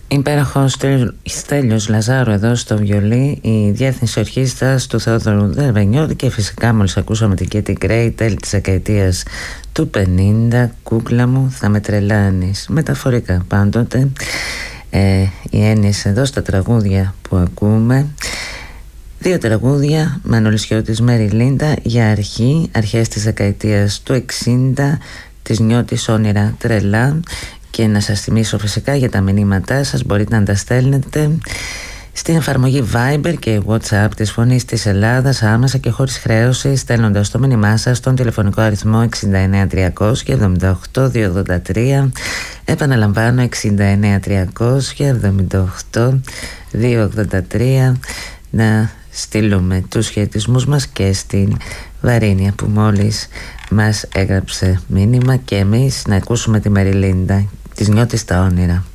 Υπέροχος Στέλιος Λαζάρου εδώ στο βιολί, η διεύθυνση ορχήστρας του Θεόδωρου Δερβενιώτη και φυσικά μόλις ακούσαμε την Κέτι Γκρέι, τέλη της δεκαετίας του 50, κούκλα μου θα με τρελάνεις, μεταφορικά πάντοτε οι έννοιες εδώ στα τραγούδια που ακούμε. Δύο τραγούδια, Μανώλης Χιώτης, Μέρι Λίντα, για αρχές της δεκαετίας του 60, της Νιώτης όνειρα τρελά. Και να σας θυμίσω φυσικά για τα μηνύματά σας, μπορείτε να τα στέλνετε στην εφαρμογή Viber και WhatsApp της Φωνής της Ελλάδας άμεσα και χωρίς χρέωση, στέλνοντας το μήνυμά σας στον τηλεφωνικό αριθμό 69378-283. Επαναλαμβάνω, 69378-283. Να στείλουμε τους χαιρετισμούς μας και στην Βαρίνια που μόλις μας έγραψε μήνυμα, και εμείς να ακούσουμε τη Μεριλίντα, της Νιώτης τα όνειρα.